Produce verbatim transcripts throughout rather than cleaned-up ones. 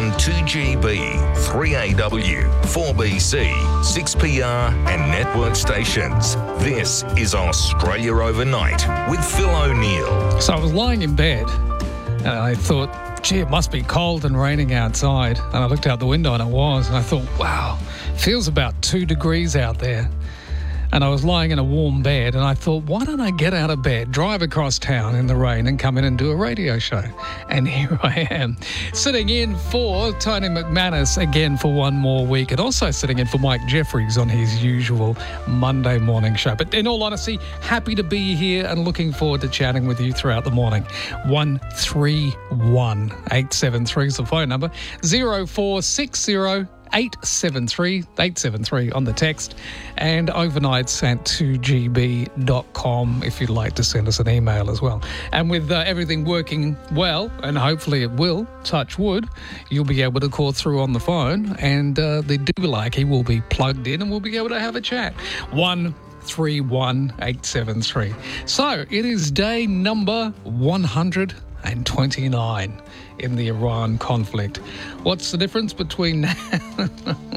on two G B, three A W, four B C, six P R and network stations. This is Australia Overnight with Phil O'Neill. So I was lying in bed and I thought, gee, it must be cold and raining outside. And I looked out the window and it was. And I thought, wow, feels about two degrees out there. And I was lying in a warm bed and I thought, why don't I get out of bed, drive across town in the rain and come in and do a radio show? And here I am, sitting in for Tony McManus again for one more week, and also sitting in for Mike Jeffries on his usual Monday morning show. But in all honesty, happy to be here and looking forward to chatting with you throughout the morning. one three one eight seven three is the phone number. zero four six zero eight seven three, eight seven three on the text, and overnights at two G B dot com if you'd like to send us an email as well. And with uh, everything working well, and hopefully it will, touch wood, you'll be able to call through on the phone, and uh, the do-like will be plugged in and we'll be able to have a chat. one three one eight seven three. So it is day number one hundred twenty-nine in the Iran conflict. What's the difference between now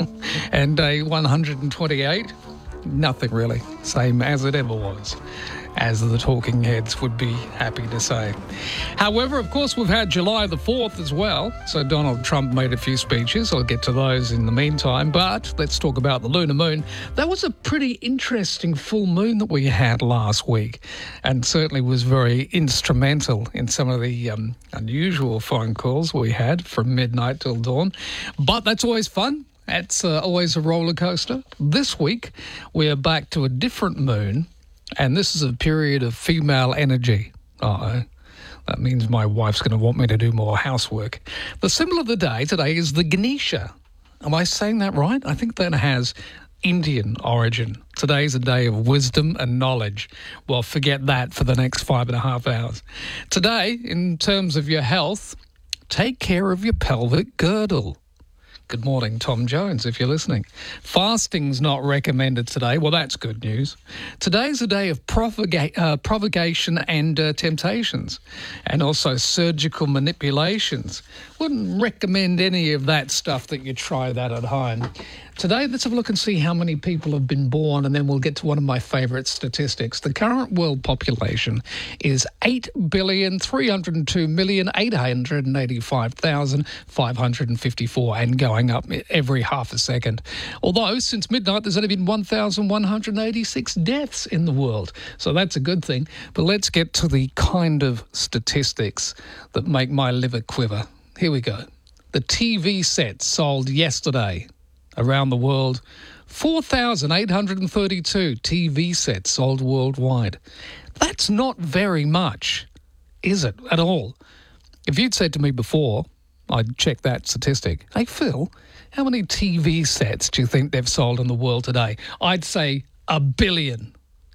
and day one hundred twenty-eight? Nothing really. Same as it ever was, as the talking heads would be happy to say. However, of course, we've had July the fourth as well. So Donald Trump made a few speeches. I'll get to those in the meantime. But let's talk about the lunar moon. That was a pretty interesting full moon that we had last week, and certainly was very instrumental in some of the um, unusual phone calls we had from midnight till dawn. But that's always fun. It's uh, always a roller coaster. This week, we are back to a different moon, and this is a period of female energy. Uh-oh. That means my wife's going to want me to do more housework. The symbol of the day today is the Ganesha. Am I saying that right? I think that has Indian origin. Today's a day of wisdom and knowledge. Well, forget that for the next five and a half hours. Today, in terms of your health, take care of your pelvic girdle. Good morning, Tom Jones, if you're listening. Fasting's not recommended today. Well, that's good news. Today's a day of provoca- uh, provocation and uh, temptations, and also surgical manipulations. Wouldn't recommend any of that stuff that you try that at home. Today, let's have a look and see how many people have been born, and then we'll get to one of my favourite statistics. The current world population is eight billion, three hundred two million, eight hundred eighty-five thousand, five hundred fifty-four, and going up every half a second. Although, since midnight, there's only been one thousand one hundred eighty-six deaths in the world. So that's a good thing. But let's get to the kind of statistics that make my liver quiver. Here we go. The T V sets sold yesterday around the world, four thousand eight hundred thirty-two T V sets sold worldwide. That's not very much, is it, at all? If you'd said to me before, I'd check that statistic. Hey, Phil, how many T V sets do you think they've sold in the world today? I'd say a billion,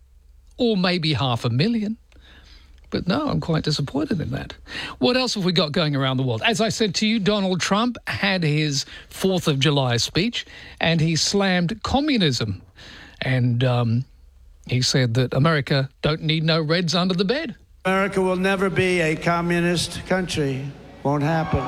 or maybe half a million. But no, I'm quite disappointed in that. What else have we got going around the world? As I said to you, Donald Trump had his fourth of July speech, and he slammed communism. And um, he said that America don't need no Reds under the bed. America will never be a communist country. Won't happen.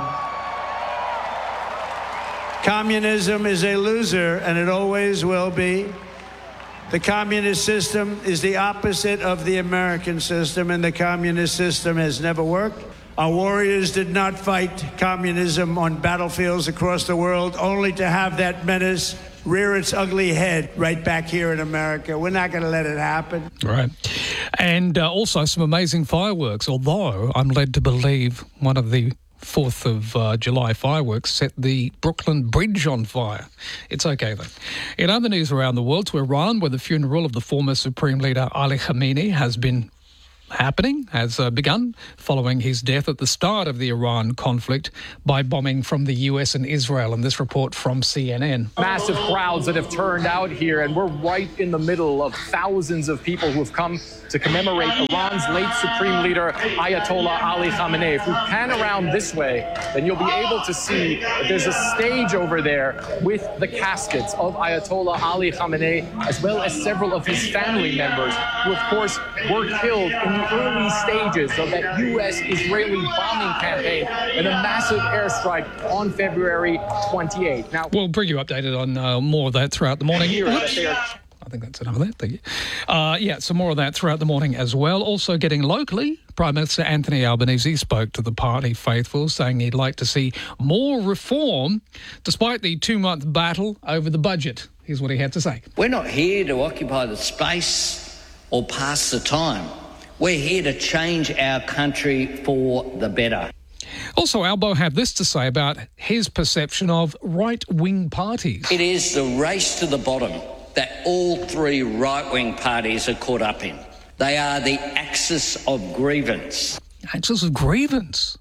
Communism is a loser, and it always will be. The communist system is the opposite of the American system, and the communist system has never worked. Our warriors did not fight communism on battlefields across the world, only to have that menace rear its ugly head right back here in America. We're not going to let it happen. Right. And uh, also some amazing fireworks, although I'm led to believe one of the fourth of uh, July fireworks set the Brooklyn Bridge on fire. It's okay, though. In other news around the world, to Iran, where the funeral of the former Supreme Leader Ali Khamenei has been happening, has uh, begun following his death at the start of the Iran conflict by bombing from the U S and Israel. And this report from C N N. Massive crowds that have turned out here, and we're right in the middle of thousands of people who have come to commemorate Iran's late Supreme Leader, Ayatollah Ali Khamenei. If we pan around this way, then you'll be able to see that there's a stage over there with the caskets of Ayatollah Ali Khamenei, as well as several of his family members, who, of course, were killed in the early stages of that U S-Israeli bombing campaign in a massive airstrike on February twenty-eighth. Now, we'll bring you updated on uh, more of that throughout the morning. Here that they are I think that's enough of that. Thank you. Uh, yeah, some more of that throughout the morning as well. Also getting locally, Prime Minister Anthony Albanese spoke to the party faithful, saying he'd like to see more reform despite the two-month battle over the budget. Here's what he had to say. We're not here to occupy the space or pass the time. We're here to change our country for the better. Also, Albo had this to say about his perception of right-wing parties. It is the race to the bottom that all three right-wing parties are caught up in. They are the axis of grievance. Axis of grievance.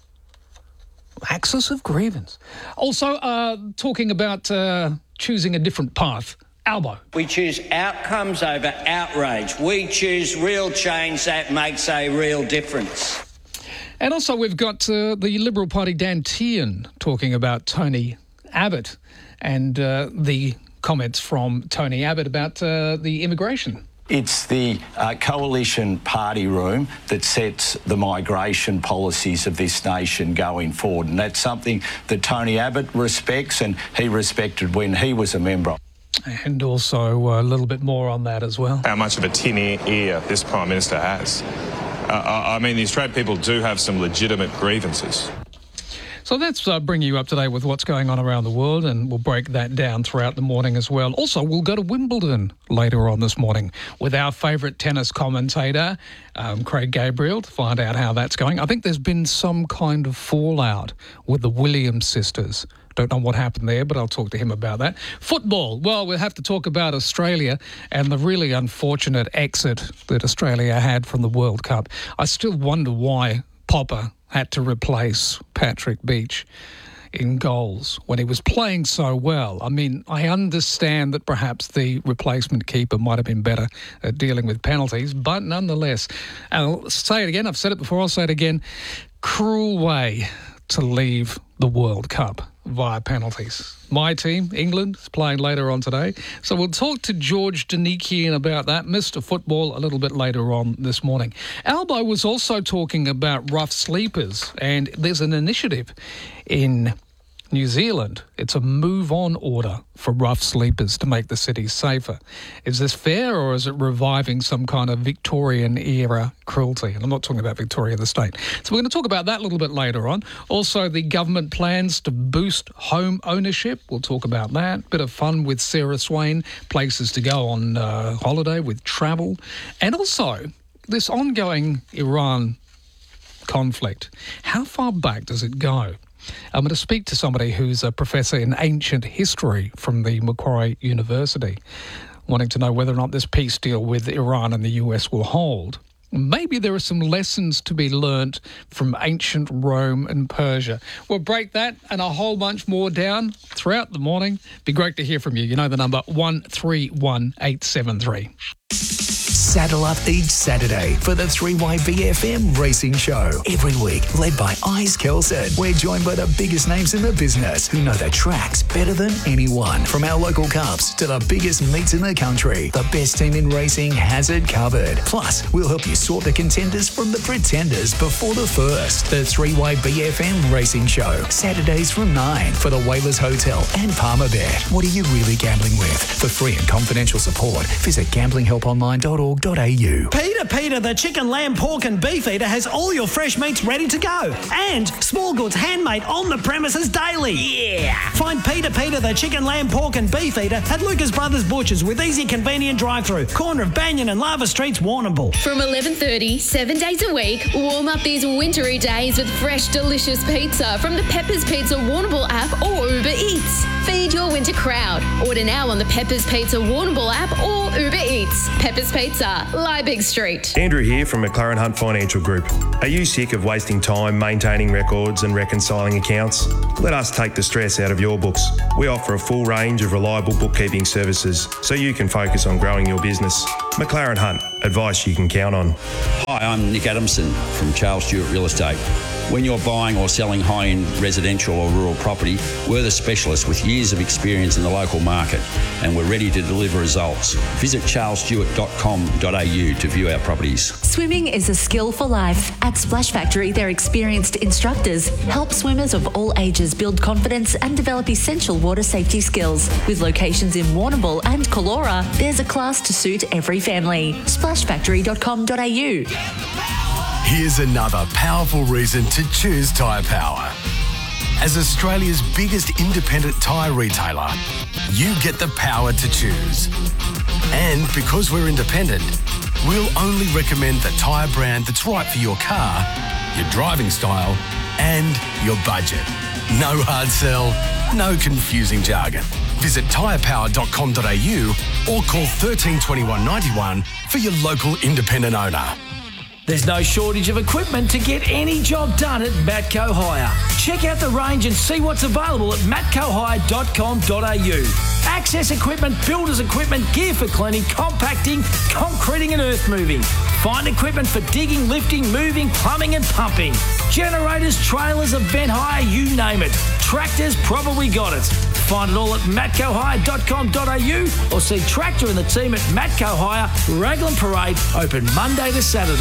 Axis of grievance. Also, uh, talking about uh, choosing a different path. Albo. We choose outcomes over outrage. We choose real change that makes a real difference. And also we've got uh, the Liberal Party Dan Tehan talking about Tony Abbott and uh, the comments from Tony Abbott about uh, the immigration. It's the uh, coalition party room that sets the migration policies of this nation going forward, and that's something that Tony Abbott respects and he respected when he was a member. And also a little bit more on that as well. How much of a tin ear this Prime Minister has. Uh, I mean, the Australian people do have some legitimate grievances. So that's uh, bringing you up to date with what's going on around the world, and we'll break that down throughout the morning as well. Also, we'll go to Wimbledon later on this morning with our favourite tennis commentator, um, Craig Gabriel, to find out how that's going. I think there's been some kind of fallout with the Williams sisters. Don't know what happened there, but I'll talk to him about that. Football. Well, we'll have to talk about Australia and the really unfortunate exit that Australia had from the World Cup. I still wonder why Popper had to replace Patrick Beach in goals when he was playing so well. I mean, I understand that perhaps the replacement keeper might have been better at dealing with penalties, but nonetheless, I'll say it again, I've said it before, I'll say it again, cruel way to leave the World Cup via penalties. My team, England, is playing later on today. So we'll talk to George Danikian about that, Mister Football, a little bit later on this morning. Albo was also talking about rough sleepers, and there's an initiative in New Zealand. It's a move-on order for rough sleepers to make the city safer. Is this fair, or is it reviving some kind of Victorian-era cruelty? And I'm not talking about Victoria, the state. So we're going to talk about that a little bit later on. Also, the government plans to boost home ownership. We'll talk about that. Bit of fun with Sarah Swain, places to go on uh, holiday with travel. And also, this ongoing Iran conflict. How far back does it go? I'm going to speak to somebody who's a professor in ancient history from the Macquarie University, wanting to know whether or not this peace deal with Iran and the U S will hold. Maybe there are some lessons to be learnt from ancient Rome and Persia. We'll break that and a whole bunch more down throughout the morning. Be great to hear from you. You know the number, one three one eight seven three. Saddle up each Saturday for the three Y B F M Racing Show. Every week, led by Ice Kelson. We're joined by the biggest names in the business who know the tracks better than anyone. From our local cups to the biggest meets in the country, the best team in racing has it covered. Plus, we'll help you sort the contenders from the pretenders before the first. The three Y B F M Racing Show. Saturdays from nine for the Whalers Hotel and Palmer Bet. What are you really gambling with? For free and confidential support, visit gambling help online dot org dot a u. Peter Peter, the chicken, lamb, pork and beef eater has all your fresh meats ready to go. And small goods handmade on the premises daily. Yeah! Find Peter Peter, the chicken, lamb, pork and beef eater at Lucas Brothers Butchers with easy, convenient drive-through. Corner of Banyan and Lava Streets, Warrnambool. From eleven thirty, seven days a week, warm up these wintry days with fresh, delicious pizza from the Peppers Pizza Warrnambool app or Uber Eats. Feed your winter crowd. Order now on the Peppers Pizza Warrnambool app or Uber Eats. Peppers Pizza, Liebig Street. Andrew here from McLaren Hunt Financial Group. Are you sick of wasting time maintaining records and reconciling accounts? Let us take the stress out of your books. We offer a full range of reliable bookkeeping services so you can focus on growing your business. McLaren Hunt, advice you can count on. Hi, I'm Nick Adamson from Charles Stewart Real Estate. When you're buying or selling high-end residential or rural property, we're the specialists with years of experience in the local market, and we're ready to deliver results. Visit charles stewart dot com dot a u to view our properties. Swimming is a skill for life. At Splash Factory, their experienced instructors help swimmers of all ages build confidence and develop essential water safety skills. With locations in Warrnambool and Callora, there's a class to suit every family. splash factory dot com dot a u. Here's another powerful reason to choose Tyre Power. As Australia's biggest independent tyre retailer, you get the power to choose. And because we're independent, we'll only recommend the tyre brand that's right for your car, your driving style, and your budget. No hard sell, no confusing jargon. Visit tyre power dot com dot a u or call thirteen twenty-one ninety-one for your local independent owner. There's no shortage of equipment to get any job done at Matco Hire. Check out the range and see what's available at matco hire dot com dot a u. Access equipment, builder's equipment, gear for cleaning, compacting, concreting and earth moving. Find equipment for digging, lifting, moving, plumbing and pumping. Generators, trailers, event hire, you name it. Tractors probably got it. Find it all at matco hire dot com dot a u or see Tractor and the team at Matco Hire, Raglan Parade, open Monday to Saturday.